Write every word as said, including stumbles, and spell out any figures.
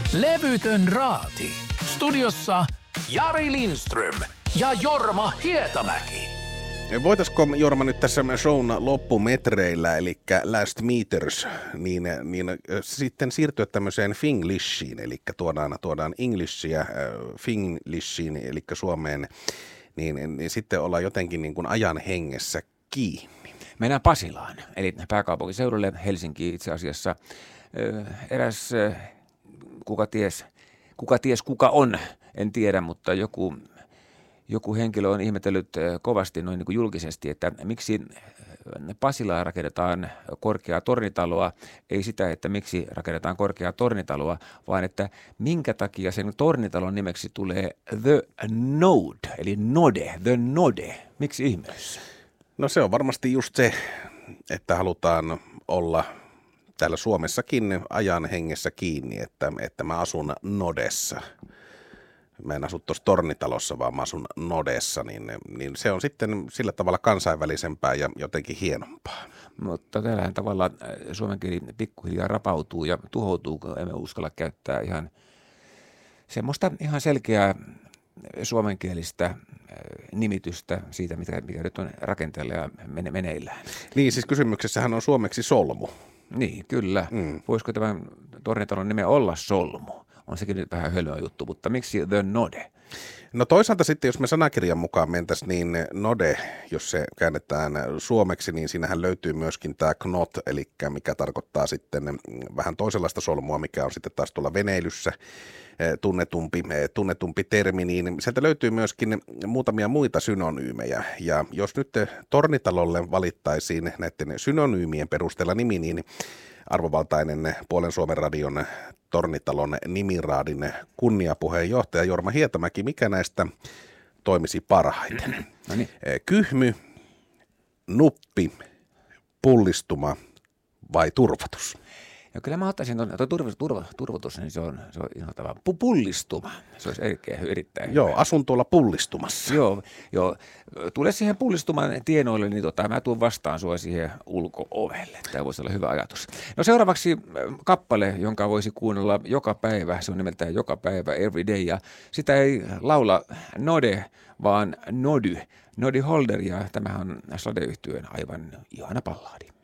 Levytön raati. Studiossa Jari Lindström ja Jorma Hietamäki. Voitaisko, Jorma, nyt tässä shown loppumetreillä, eli Last Meters, niin, niin sitten siirtyä tämmöiseen Finglishiin, eli tuodaan, tuodaan Englishia äh, Finglishiin, eli Suomeen, niin, niin sitten ollaan jotenkin niin kuin ajan hengessä kiinni. Mennään Pasilaan, eli pääkaupunkiseudulle, Helsinkiin itse asiassa. Eräs, kuka ties, kuka ties kuka on, en tiedä, mutta joku... Joku henkilö on ihmetellyt kovasti noin niin kuin julkisesti, että miksi Pasilaan rakennetaan korkeaa tornitaloa, ei sitä, että miksi rakennetaan korkeaa tornitaloa, vaan että minkä takia sen tornitalon nimeksi tulee The Node, eli Node, The Node. Miksi ihmeessä? No se on varmasti just se, että halutaan olla täällä Suomessakin ajan hengessä kiinni, että, että mä asun Nodessa. Mä en asu tuossa tornitalossa, vaan mä asun Nodessa, niin, niin se on sitten sillä tavalla kansainvälisempää ja jotenkin hienompaa. Mutta täällähän tavallaan suomen kieli pikkuhiljaa rapautuu ja tuhoutuu, kun emme uskalla käyttää ihan semmoista ihan selkeää suomenkielistä nimitystä siitä, mikä, mikä nyt on rakenteella ja mene, meneillään. Niin, siis kysymyksessähän on suomeksi solmu. Niin, kyllä. Mm. Voisiko tämän tornitalon nime olla solmu? On sekin nyt vähän hölmö juttu, mutta miksi The Node? No toisaalta sitten, jos me sanakirjan mukaan mentäisiin, niin Node, jos se käännetään suomeksi, niin siinähän löytyy myöskin tämä knot, eli mikä tarkoittaa sitten vähän toisenlaista solmua, mikä on sitten taas tuolla veneilyssä tunnetumpi, tunnetumpi termi, niin sieltä löytyy myöskin muutamia muita synonyymejä. Ja jos nyt tornitalolle valittaisiin näiden synonyymien perusteella nimi, niin arvovaltainen Puolen Suomen radion Tornitalon nimiraadin kunniapuheenjohtaja Jorma Hietamäki, mikä näistä toimisi parhaiten? No niin. Kyhmy, nuppi, pullistuma vai turvatus? Ja kyllä mä ottaisin tuon, tuo turva, turva, turvatus, niin se on, se on inhottavaa. Pullistuma, se olisi erittäin, erittäin Joo, hyvä. asun tuolla pullistumassa. Joo, joo. Tule siihen pullistuman tienoille, niin tota, mä tuun vastaan sua siihen ulko-ovelle. Tämä voisi olla hyvä ajatus. No seuraavaksi kappale, jonka voisi kuunnella joka päivä. Se on nimeltään Joka päivä, Every Day. Ja sitä ei laula Node, vaan Nody. Nody Holder, ja tämähän on Slade-yhtyön aivan ihana ballaadi.